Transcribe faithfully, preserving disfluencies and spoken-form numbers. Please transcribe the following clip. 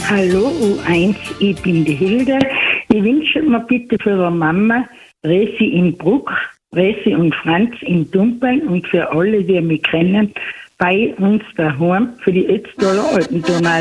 Hallo U eins, ich bin die Hilde. Ich wünsche mir bitte für eine Mama Resi in Bruck, Resi und Franz in Dumpeln und für alle, die mich kennen, bei uns daheim für die Ötztaler Alpentournee.